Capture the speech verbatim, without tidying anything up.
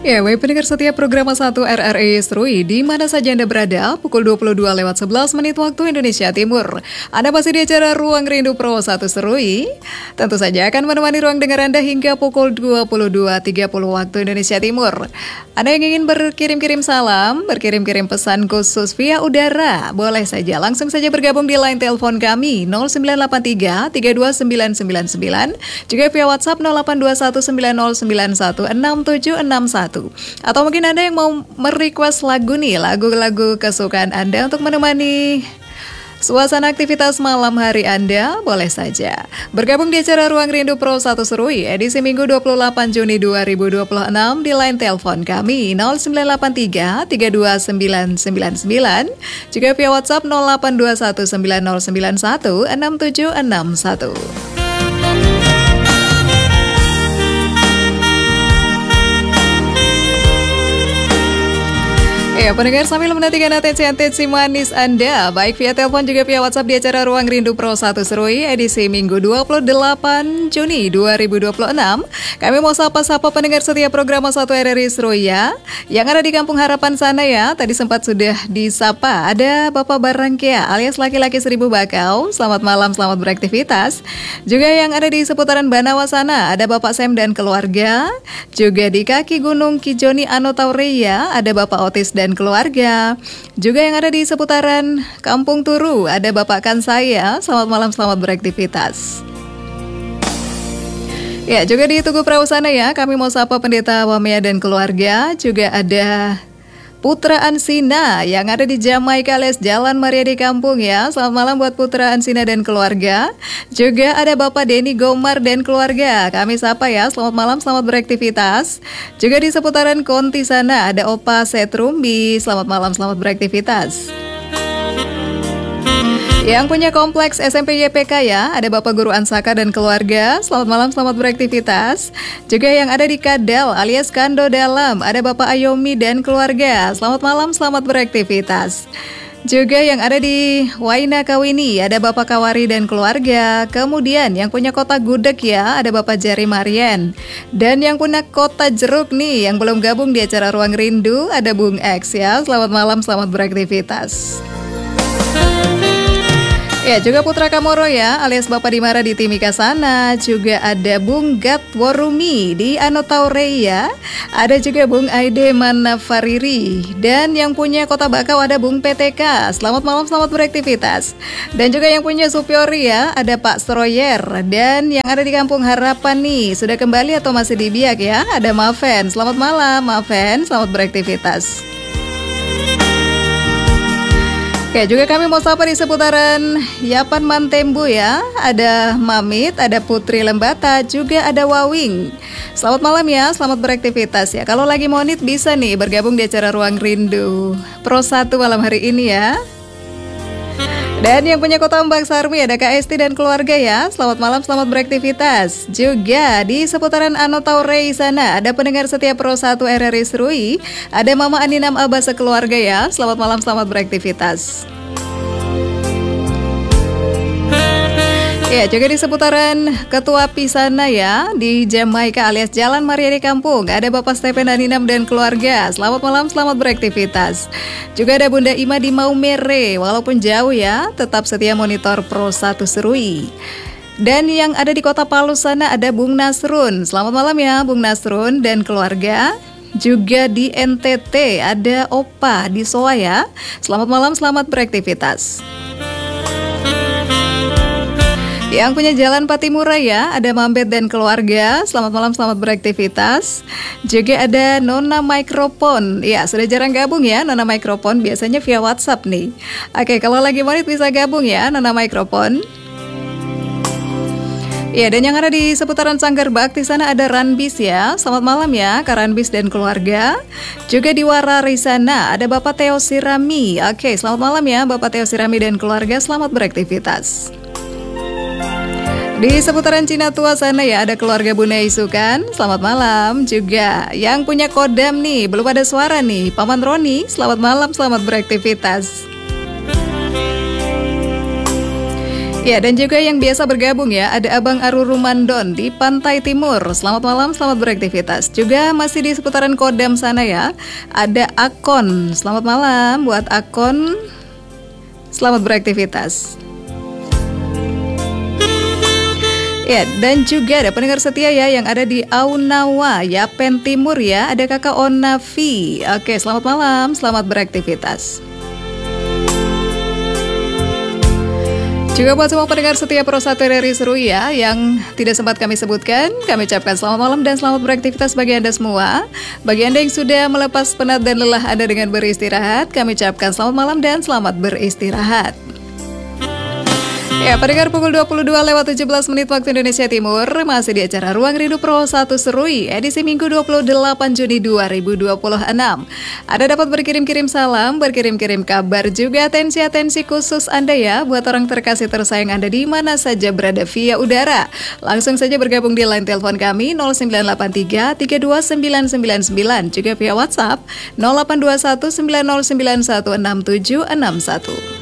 Ya, baik pendengar setiap program satu R R I Serui, di mana saja Anda berada, pukul dua puluh dua lewat sebelas menit waktu Indonesia Timur. Anda masih di acara Ruang Rindu Pro satu Serui. Tentu saja akan menemani ruang dengar Anda hingga pukul dua puluh dua tiga puluh waktu Indonesia Timur. Anda yang ingin berkirim-kirim salam, berkirim-kirim pesan khusus via udara, boleh saja langsung saja bergabung di line telepon kami nol sembilan delapan tiga tiga dua sembilan sembilan sembilan, juga via WhatsApp nol delapan dua satu sembilan nol sembilan satu enam tujuh enam satu. Atau mungkin Anda yang mau merequest lagu nih, lagu-lagu kesukaan Anda untuk menemani suasana aktivitas malam hari Anda, boleh saja bergabung di acara Ruang Rindu Pro satu Serui edisi Minggu dua puluh delapan Juni dua ribu dua puluh enam di line telepon kami nol sembilan delapan tiga tiga dua sembilan sembilan sembilan, juga via WhatsApp nol delapan dua satu sembilan nol sembilan satu enam tujuh enam satu. Ya, pendengar sambil menantikan atensi-atensi manis Anda, baik via telepon juga via WhatsApp di acara Ruang Rindu Pro satu Serui edisi Minggu dua puluh delapan Juni dua ribu dua puluh enam. Kami mau sapa-sapa pendengar setiap program satu R R I Serui ya, yang ada di Kampung Harapan sana ya. Tadi sempat sudah disapa, ada Bapak Barangkia alias laki-laki seribu bakau. Selamat malam, selamat beraktivitas. Juga yang ada di seputaran Banawa sana, ada Bapak Sem dan keluarga. Juga di kaki Gunung Kijoni Anotaureia, ada Bapak Otis dan keluarga. Juga yang ada di seputaran Kampung Turu, ada Bapak Kansaya. Selamat malam, selamat beraktivitas. Ya, juga di Tugu Perahu sana ya, kami mau sapa Pendeta Wamea dan keluarga. Juga ada Putra Ansina yang ada di Jamaika alias Jalan Maria di Kampung ya. Selamat malam buat Putra Ansina dan keluarga. Juga ada Bapak Denny Gomar dan keluarga. Kami sapa ya, selamat malam, selamat beraktivitas. Juga di seputaran Konti sana ada Opa Setrumbi. Selamat malam, selamat beraktivitas. Yang punya kompleks S M P Y P K ya, ada Bapak Guru Ansaka dan keluarga. Selamat malam, selamat beraktivitas. Juga yang ada di Kadal alias Kando Dalam, ada Bapak Ayomi dan keluarga. Selamat malam, selamat beraktivitas. Juga yang ada di Waina Kawini, ada Bapak Kawari dan keluarga. Kemudian yang punya kota Gudeg ya, ada Bapak Jari Marian. Dan yang punya kota Jeruk nih, yang belum gabung di acara Ruang Rindu, ada Bung X ya. Selamat malam, selamat beraktivitas. Ya, juga Putra Kamoro ya, alias Bapak Dimara di Timika sana. Juga ada Bung Gat Warumi di Anotaureia. Ada juga Bung Aide Manafariri. Dan yang punya Kota Bakau ada Bung P T K. Selamat malam, selamat beraktivitas. Dan juga yang punya Supiori ya, ada Pak Stroyer. Dan yang ada di Kampung Harapan nih, sudah kembali atau masih di Biak ya, ada Maven. Selamat malam, Maven, selamat beraktivitas. Oke, juga kami mau sapa di seputaran Yapan Mantembu ya. Ada Mamit, ada Putri Lembata, juga ada Wawing. Selamat malam ya, selamat beraktivitas ya. Kalau lagi monit bisa nih bergabung di acara Ruang Rindu Pro satu malam hari ini ya. Dan yang punya Kota Mbak Sarmi ada Kak Esti dan keluarga ya. Selamat malam, selamat beraktivitas. Juga di seputaran Anotaureia sana ada pendengar setiap Pro satu R R I Serui. Ada Mama Aninam Abah sekeluarga ya. Selamat malam, selamat beraktivitas. Ya, juga di seputaran Ketua Pisana ya, di Jamaika alias Jalan Maria di Kampung, ada Bapak Stephen Aninam dan keluarga. Selamat malam, selamat beraktivitas. Juga ada Bunda Ima di Maumere, walaupun jauh ya, tetap setia monitor Pro satu Serui. Dan yang ada di Kota Palu sana ada Bung Nasrun. Selamat malam ya, Bung Nasrun dan keluarga. Juga di N T T ada Opa di Soa ya. Selamat malam, selamat beraktivitas. Yang punya Jalan Patimura ya, ada Mambet dan keluarga. Selamat malam, selamat beraktivitas. Juga ada Nona Mikrofon. Ya, sudah jarang gabung ya Nona Mikrofon, biasanya via WhatsApp nih. Oke, kalau lagi monit bisa gabung ya Nona Mikrofon. Ya, dan yang ada di seputaran Sanggar Bakti sana ada Ranbis ya. Selamat malam ya Kak Ranbis dan keluarga. Juga di Warari sana ada Bapak Teo Sirami. Oke, selamat malam ya Bapak Teo Sirami dan keluarga, selamat beraktivitas. Di seputaran Cina Tua sana ya ada keluarga Bunda Isukan. Selamat malam. Juga yang punya Kodam nih, belum ada suara nih, Paman Roni. Selamat malam, selamat beraktivitas. Ya, dan juga yang biasa bergabung ya, ada Abang Aru Rumandon di Pantai Timur. Selamat malam, selamat beraktivitas. Juga masih di seputaran Kodam sana ya, ada Akon. Selamat malam buat Akon. Selamat beraktivitas. Ya, dan juga ada pendengar setia ya yang ada di Aunawa, Yapen Timur ya, ada Kakak Onavi. Oke, selamat malam, selamat beraktivitas. Juga buat semua pendengar setia Pro satu R R I Seru ya, yang tidak sempat kami sebutkan, kami ucapkan selamat malam dan selamat beraktivitas bagi Anda semua. Bagi Anda yang sudah melepas penat dan lelah Anda dengan beristirahat, kami ucapkan selamat malam dan selamat beristirahat. Ya, pendengar pukul dua puluh dua lewat tujuh belas menit waktu Indonesia Timur, masih di acara Ruang Rindu Pro satu Serui, edisi Minggu dua puluh delapan Juni dua ribu dua puluh enam. Anda dapat berkirim-kirim salam, berkirim-kirim kabar, juga atensi-atensi khusus Anda ya, buat orang terkasih tersayang Anda di mana saja berada via udara. Langsung saja bergabung di line telepon kami nol sembilan delapan tiga tiga dua sembilan sembilan sembilan, juga via WhatsApp nol delapan dua satu sembilan nol sembilan satu enam tujuh enam satu.